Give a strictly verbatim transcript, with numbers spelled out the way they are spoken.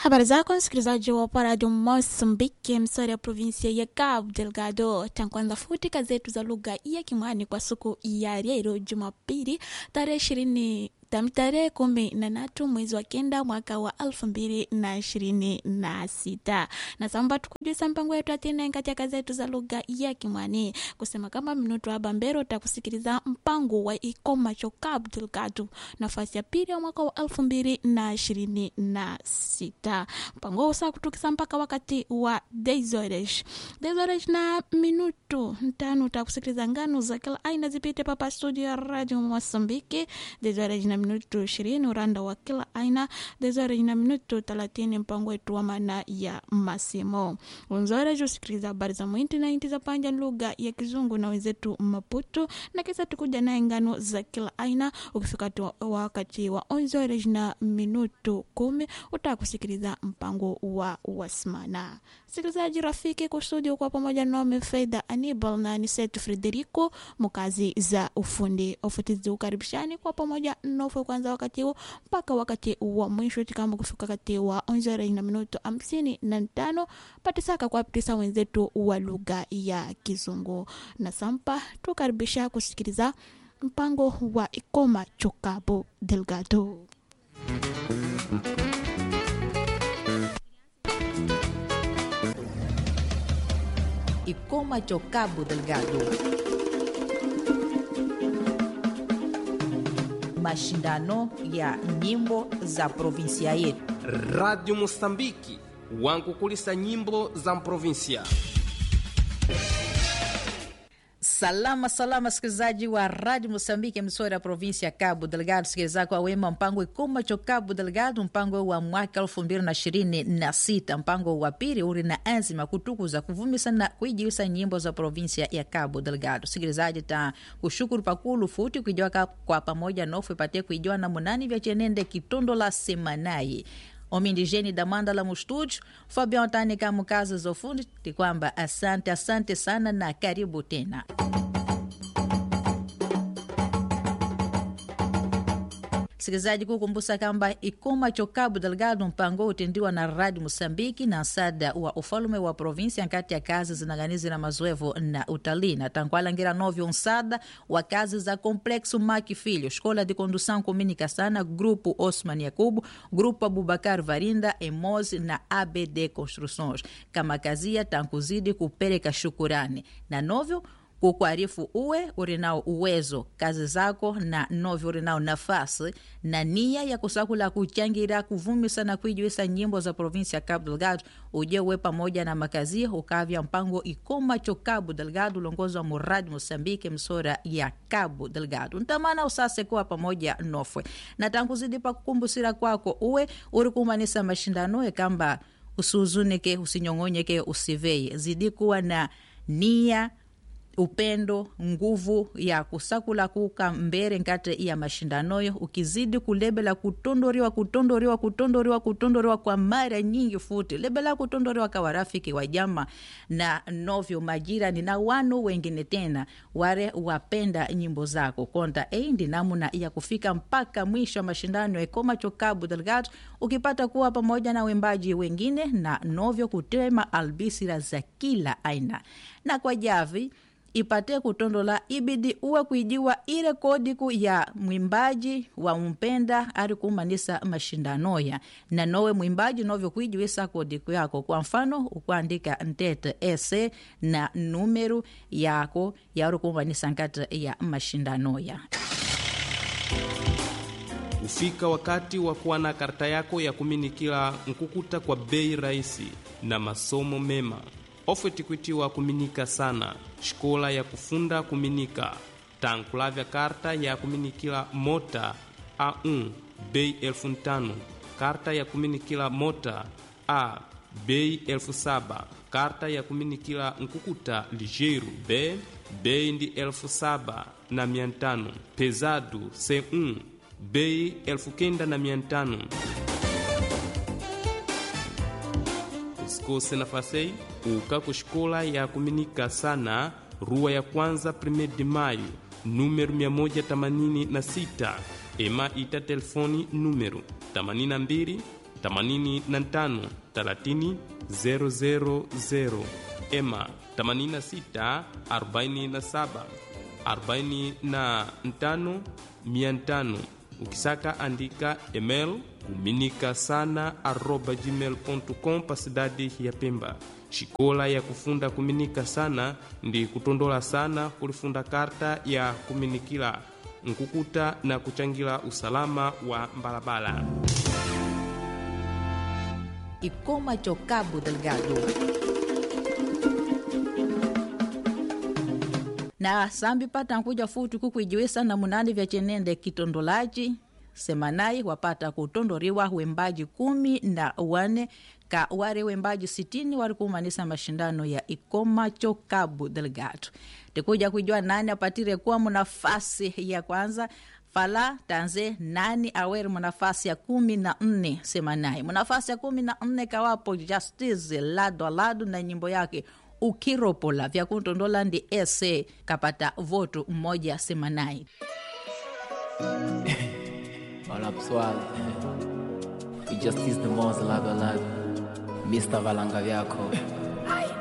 Habari zako msikilizaji wa Radio Mozambique, msori ya provinsia ya Cabo Delgado. Tankwanza futi kazetu za lugha ya Kimwani kwa siku ya leo Jumapili tarehe ishirini tarehe kumi na tatu mwezi wa kenda mwaka wa elfu mbili na ishirini na sita. Na samba tukujisa mpango yetu atine kati ya kazetu za lugha ya Kimwani kusema kama minuto haba mbero takusikiliza mpango wa Ikoma cho Cabo Delgado nafasi ya pili ya mwaka wa elfu mbili na ishirini na sita. Mpango usa kutukisa mpaka wakati wa Dezoresh Dezoresh na minuto ntano takusikiliza ngano za kila aina zipite papa studio ya Radio Mozambique. Dezoresh na minuto ishirini uranda wa kila aina. Dezoresh na minuto thelathini mpango wetu wa maana ya masimo. Unzoresh usikiliza habari za mwinti na inti za panja lugha ya Kizungu na wenzetu Maputo, na kisa tukuja na ngano za kila aina. Ukifika wakati wa Unzoresh na minuto kumi utakusikiliza mpango wa wasmana. Sikilizaji rafiki kusudi kwa pamoja na Mefeda Anibal na Nisetu Frederico mukazi za ufundi ofutizi ukaribishani kwa pamoja nofu kwanza wakati huo mpaka wakati wa mwisho tikama kufika wakati wa onzore na minuto hamsini na tano patisaka kwa pitisa wenzetu wa lugha ya Kizungu. Na sampa tukaribisha kusikiliza mpango wa Ikoma cho Cabo Delgado. Ikoma cho Cabo Delgado. Mashindano ya nyimbo za provinsia yetu. Radio Mozambique wangu kulisa nyimbo za provinsia. Salama salama sikilizaji wa Radio Mozambique msori ya provinsia Cabo Delgado. Sikiliza kwa wema mpango Ikoma cho Cabo Delgado, mpango wa mwaka elfu mbili na ishirini na sita. Mpango wa pili uri na enzima kutukuza kuvumisa na kuijiwisa nyimbo za provinsia ya Cabo Delgado. Sikilizaji ta kushukuru pakulu futi kujua kwa pamoja nofu ipate kujua na munani vya chenende kitondo la semanai. Omindigeni da Mandala Mustudio, Fabian Tani kama kazi za ufundi, ti kwamba asante asante sana na karibu tena. Sikilizaji kukumbusa kamba Ikoma cho Cabo Delgado mpango utendiwa na Radio Mozambique na sada wa ufalume wa provinsia nkati ya kazi zinaganizi na mazoevo na utalii. Na tankwala ngira novyo nsada wa kazi za Complexo Maki Filho, Escola de Condução Comunicação, Grupo Osman Yakubu, Grupo Abubakar Varinda, Emoz na A B D Construções. Kama kazia tankuzidi kupereka shukurani. Na novyo kukuarifu uwe urinao uwezo kazi zako na novyo urinao nafasi na nia ya kusakula kuchangira kuvumisa na kuijuisa nyimbo za provinsia Cabo Delgado. Uje uwe pamoja na makazi ukavya mpango Ikoma cho Cabo Delgado longozo wa Muradi Mozambique msora ya Cabo Delgado. Ntamana usase kuwa pamoja nofwe. Na tangu zidi pa kukumbusira kwako uwe urikumanisa mashindano ya kamba usuzunike, usinyongonyeke, usivei. Zidi kuwa na nia, upendo, nguvu ya kusakula kuka mbere nkate ya mashindanoyo. Ukizidi kulebela kutondoriwa kutondoriwa kutondoriwa kutondoriwa kwa mara nyingi futi. Lebela kutondoriwa kwa warafiki wajama na novyo majirani na wano wengine tena ware wapenda nyimbo zako. Konta eindi namuna ya kufika mpaka mwisho mashindano Ikoma cho Cabo Delgado ukipata kuwa pamoja na wembaji wengine na novyo kutema albisira za kila aina. Na kwa javi ipate kutondola ibidi uwe kuijiwa ile kodiku ya mwimbaji wa mpenda ari kumanisa mashindanoya. Na nowe mwimbaji novyo kuijiwisa kodiku yako. Kwa mfano ukuandika ntete ese na numeru yako ya ari kumanisa nkata ya mashindanoya. Ufika wakati wa kuwa na karta yako ya kuminikila nkukuta kwa bei rahisi na masomo mema. Ofeti kuitiwa kuminika sana, shkola ya kufunda kuminika. Tankulavya karta ya kuminikila mota A one, bei elfu tano. Karta ya kuminikila mota A, bei elfu saba. Karta ya kuminikila nkukuta ligeiro B, bei ndi elfu saba na miantano. Pesado C one, bei elfu kenda na miantano. Usikose nafasi uka kushkola ya kuminika sana, rua ya kwanza primeiro de maio, número mia moja themanini na sita. Ema ita telefoni número themanini na mbili themanini na tano thelathini zero zero zero ema themanini na sita arobaini na saba arobaini na tano mia tano. Ukisaka andika email kuminika sana arroba gmail ponto com pa cidade ya Pemba. Shikola ya kufunda kuminika sana ndi kutondola sana kulifunda karta ya kuminikila nkukuta na kuchangila usalama wa mbalabala. Ikoma cho Cabo Delgado. Na sambi pata nkuja futu kukuijiwesa na munani vya chenende kitondolaji semanai wapata kutondoriwa wembaji kumi na wane ka ware wembaji sitini wari kumanisa mashindano ya Ikoma cho Cabo Delgado. Tekuja kujua nani apatire kuwa munafasi ya kwanza. Fala tanze nani aweri munafasi ya kumi na nne semanai. Munafasi ya kumi na nne kawapo Justice lado alado na nyimbo yake Ukiropola vya kuntondola ndi ese kapata voto mmoja semanai. Olá pessoal, o Justice de Moza lado a lado, mister Valanga Vyako.